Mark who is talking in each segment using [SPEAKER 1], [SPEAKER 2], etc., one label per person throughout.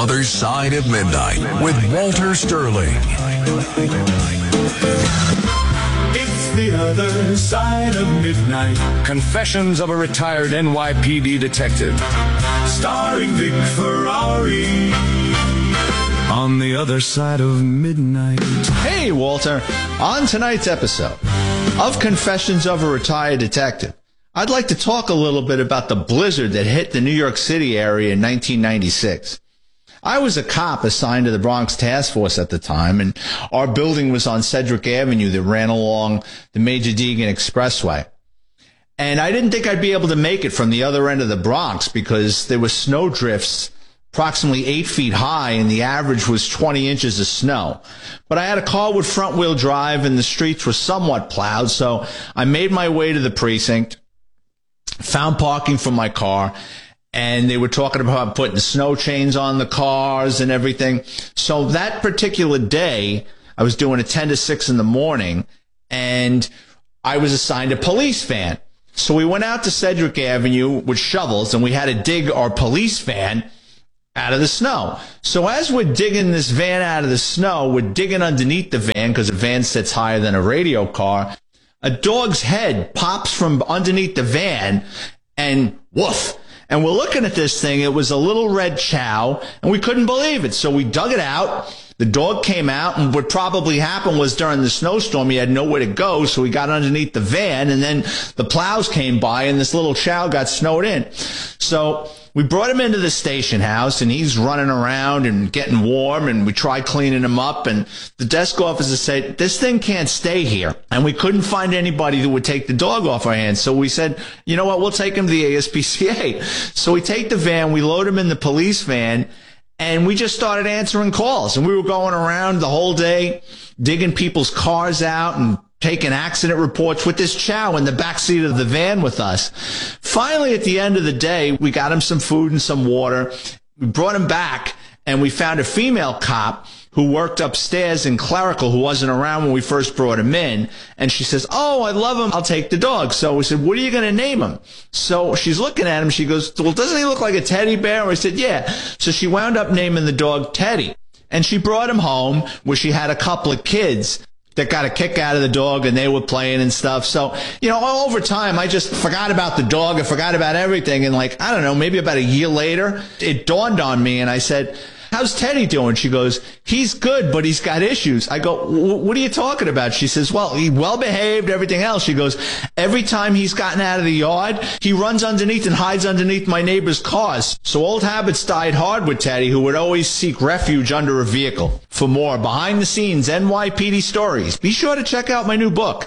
[SPEAKER 1] Other Side of Midnight with Walter Sterling.
[SPEAKER 2] It's the other side of midnight.
[SPEAKER 3] Confessions of a retired NYPD detective.
[SPEAKER 2] Starring Vic Ferrari.
[SPEAKER 3] On the other side of midnight.
[SPEAKER 4] Hey, Walter. On tonight's episode of Confessions of a Retired Detective, I'd like to talk a little bit about the blizzard that hit the New York City area in 1996. I was a cop assigned to the Bronx Task Force at the time, and our building was on Cedric Avenue that ran along the Major Deegan Expressway. And I didn't think I'd be able to make it from the other end of the Bronx because there were snow drifts approximately 8 feet high, and the average was 20 inches of snow. But I had a car with front-wheel drive, and the streets were somewhat plowed, so I made my way to the precinct, found parking for my car, and they were talking about putting snow chains on the cars and everything. So that particular day, I was doing a 10 to 6 in the morning, and I was assigned a police van. So we went out to Cedric Avenue with shovels, and we had to dig our police van out of the snow. So as we're digging this van out of the snow, we're digging underneath the van because the van sits higher than a radio car. A dog's head pops from underneath the van, and woof. And we're looking at this thing. It was a little red chow, and we couldn't believe it. So we dug it out. The dog came out, and what probably happened was during the snowstorm, he had nowhere to go, so he got underneath the van, and then the plows came by, and this little chow got snowed in. So we brought him into the station house, and he's running around and getting warm, and we tried cleaning him up, and the desk officer said, this thing can't stay here. And we couldn't find anybody that would take the dog off our hands. So we said, you know what, we'll take him to the ASPCA. So we take the van, we load him in the police van, and we just started answering calls. And we were going around the whole day, digging people's cars out and taking accident reports with this chow in the backseat of the van with us. Finally, at the end of the day, we got him some food and some water. We brought him back, and we found a female cop who worked upstairs in clerical who wasn't around when we first brought him in. And she says, oh, I love him. I'll take the dog. So we said, what are you going to name him? So she's looking at him. She goes, well, doesn't he look like a teddy bear? And we said, yeah. So she wound up naming the dog Teddy. And she brought him home where she had a couple of kids that got a kick out of the dog, and they were playing and stuff. So, you know, over time, I just forgot about the dog. I forgot about everything. And like, I don't know, maybe about a year later, it dawned on me, and I said, how's Teddy doing? She goes, he's good, but he's got issues. I go, what are you talking about? She says, well, he well-behaved, everything else. She goes, every time he's gotten out of the yard, he runs underneath and hides underneath my neighbor's cars. So old habits died hard with Teddy, who would always seek refuge under a vehicle. For more behind-the-scenes NYPD stories, be sure to check out my new book,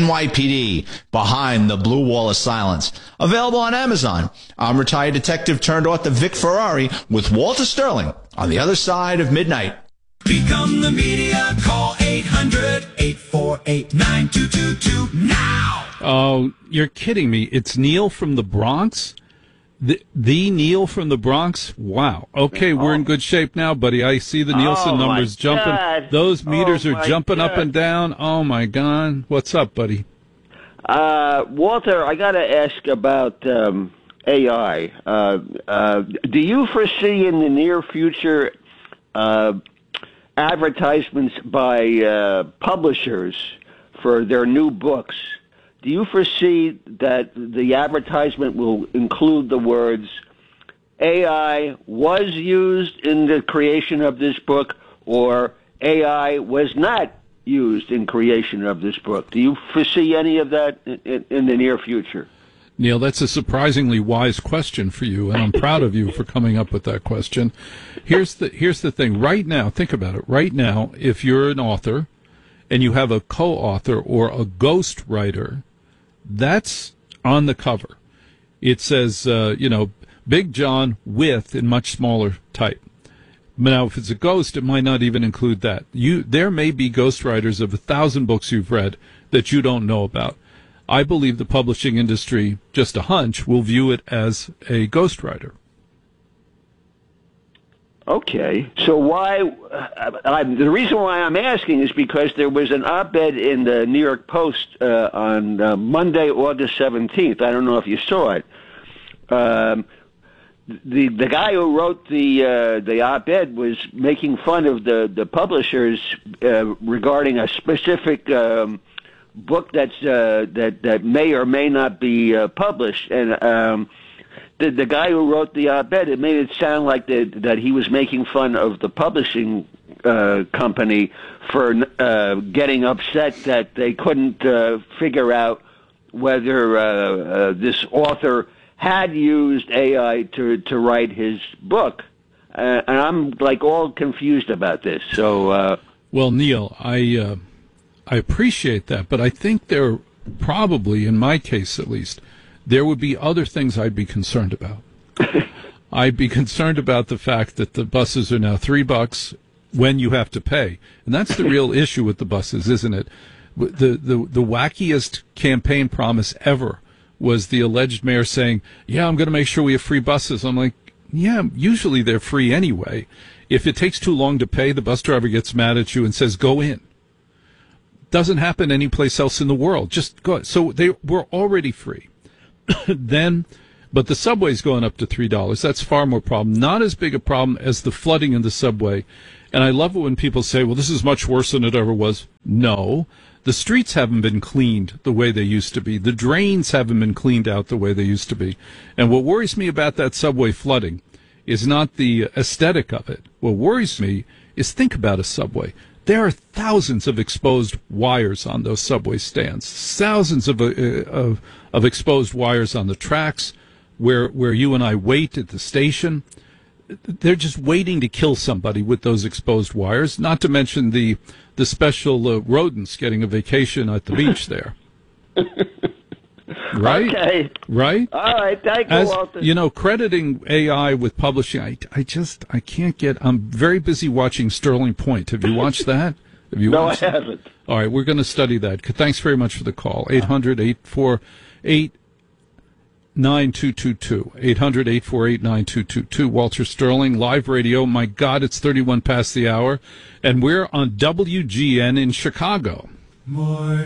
[SPEAKER 4] NYPD, Behind the Blue Wall of Silence. Available on Amazon. I'm retired detective turned author Vic Ferrari with Walter Sterling on the other side of midnight.
[SPEAKER 2] Become the media. Call 800-848-9222 now.
[SPEAKER 5] Oh, you're kidding me. It's Neil from the Bronx? The Neil from the Bronx? Wow. Okay, we're in good shape now, buddy. I see the Nielsen numbers jumping.
[SPEAKER 6] God.
[SPEAKER 5] Those meters are jumping up
[SPEAKER 6] God.
[SPEAKER 5] and down. Oh, my God. What's up, buddy?
[SPEAKER 6] Walter, I got to ask about AI. Do you foresee in the near future advertisements by publishers for their new books? Do you foresee that the advertisement will include the words, AI was used in the creation of this book, or AI was not used in creation of this book? Do you foresee any of that in the near future?
[SPEAKER 5] Neil, that's a surprisingly wise question for you, and I'm proud of you for coming up with that question. Here's the thing. Right now, think about it. Right now, if you're an author and you have a co-author or a ghost writer, that's on the cover. It says, Big John with in much smaller type. Now, if it's a ghost, it might not even include that. There may be ghostwriters of 1,000 books you've read that you don't know about. I believe the publishing industry, just a hunch, will view it as a ghostwriter.
[SPEAKER 6] Okay, so why? The reason why I'm asking is because there was an op-ed in the New York Post on Monday, August 17th. I don't know if you saw it. the guy who wrote the op-ed was making fun of the publishers regarding a specific book that may or may not be published, and the guy who wrote the op-ed, it made it sound like that he was making fun of the publishing company for getting upset that they couldn't figure out whether this author had used AI to write his book. And I'm like all confused about this. So,
[SPEAKER 5] well, Neil, I appreciate that, but I think there probably, in my case at least, there would be other things I'd be concerned about. I'd be concerned about the fact that the buses are now $3 when you have to pay, and that's the real issue with the buses, isn't it? The wackiest campaign promise ever was the alleged mayor saying, "Yeah, I'm going to make sure we have free buses." I'm like, yeah, usually they're free anyway. If it takes too long to pay, the bus driver gets mad at you and says, "Go in." Doesn't happen anyplace else in the world. Just go. So they were already free. But the subway's going up to $3. That's far more problem. Not as big a problem as the flooding in the subway. And I love it when people say, well, this is much worse than it ever was. No. The streets haven't been cleaned the way they used to be. The drains haven't been cleaned out the way they used to be. And what worries me about that subway flooding is not the aesthetic of it. What worries me is, think about a subway. There are thousands of exposed wires on those subway stands, thousands of exposed wires on the tracks where you and I wait at the station. They're just waiting to kill somebody with those exposed wires, not to mention the special rodents getting a vacation at the beach there. Right?
[SPEAKER 6] Okay.
[SPEAKER 5] Right?
[SPEAKER 6] All right. Thank you, Walter.
[SPEAKER 5] You know, crediting AI with publishing, I can't get. I'm very busy watching Sterling Point. Have you watched that? Have you?
[SPEAKER 6] No,
[SPEAKER 5] watched
[SPEAKER 6] I haven't.
[SPEAKER 5] All right, we're going to study that. Thanks very much for the call. 800-848-9222. 800-848-9222. Walter Sterling, live radio. My God, it's 31 past the hour. And we're on WGN in Chicago.
[SPEAKER 2] More